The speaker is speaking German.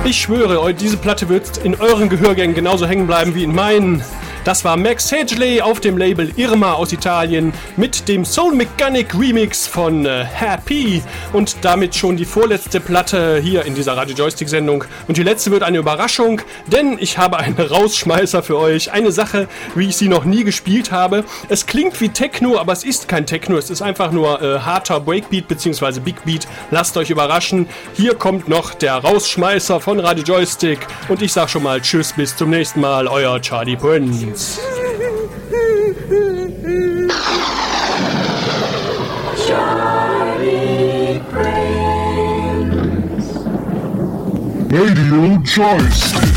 Ich schwöre, diese Platte wird in euren Gehörgängen genauso hängen bleiben wie in meinen. Das war Max Hedgley auf dem Label Irma aus Italien mit dem Soul Mechanic Remix von Happy und damit schon die vorletzte Platte hier in dieser Radio Joystick Sendung. Und die letzte wird eine Überraschung, denn ich habe einen Rausschmeißer für euch. Eine Sache, wie ich sie noch nie gespielt habe. Es klingt wie Techno, aber es ist kein Techno. Es ist einfach nur harter Breakbeat bzw. Big Beat. Lasst euch überraschen. Hier kommt noch der Rausschmeißer von Radio Joystick. Und ich sag schon mal Tschüss, bis zum nächsten Mal. Euer Charlie Prince. Radio Joystick.